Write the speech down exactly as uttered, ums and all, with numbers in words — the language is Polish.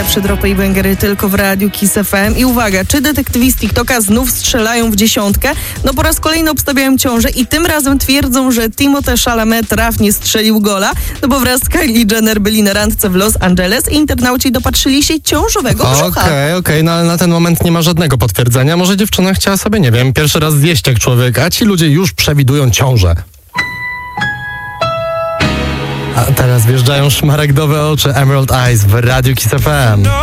Przy Dropy i Węgery tylko w Radiu Kiss F M. I uwaga, czy detektywi z TikToka znów strzelają w dziesiątkę? No po raz kolejny obstawiają ciążę i tym razem twierdzą, że Timothée Chalamet trafnie strzelił gola, no bo wraz z Kylie Jenner byli na randce w Los Angeles i internauci dopatrzyli się ciążowego brzucha. Okej, okay, okej, okay. No ale na ten moment nie ma żadnego potwierdzenia. Może dziewczyna chciała sobie, nie wiem, pierwszy raz zjeść jak człowiek, a ci ludzie już przewidują ciążę. A teraz wjeżdżają szmaragdowe oczy Emerald Eyes w Radiu Kiss F M.